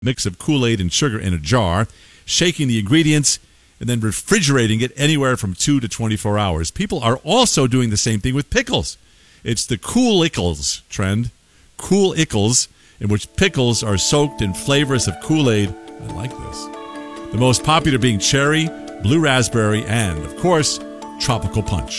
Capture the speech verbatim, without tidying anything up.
mix of Kool-Aid and sugar in a jar, shaking the ingredients, and then refrigerating it anywhere from two to twenty-four hours. People are also doing the same thing with pickles. It's the Kool-Ickles trend. Kool-Ickles, in which pickles are soaked in flavors of Kool-Aid. I like this. The most popular being cherry, blue raspberry, and, of course, tropical punch.